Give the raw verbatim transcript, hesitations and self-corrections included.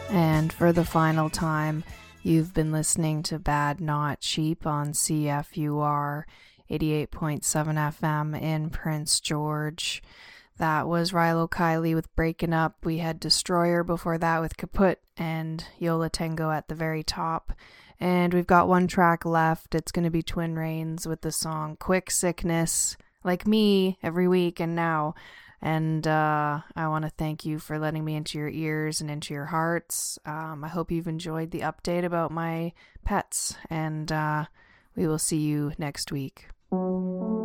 And for the final time, you've been listening to Bad Not Cheap on C F U R eighty-eight point seven F M in Prince George. That was Rilo Kiley with Breaking Up. We had Destroyer before that with Kaput and Yola Tango at the very top. And we've got one track left. It's going to be Twin Rains with the song Quick Sickness, like me every week and now. And uh, I want to thank you for letting me into your ears and into your hearts. Um, I hope you've enjoyed the update about my pets, and uh, we will see you next week.